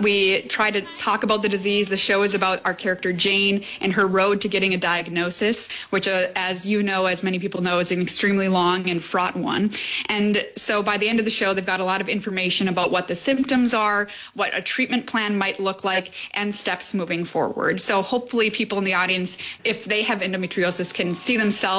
We try to talk about the disease. The show is about our character Jane and her road to getting a diagnosis, which, as you know, as many people know, is an extremely long and fraught one. And so by the end of the show, they've got a lot of information about what the symptoms are, what a treatment plan might look like, and steps moving forward. So hopefully people in the audience, if they have endometriosis, can see themselves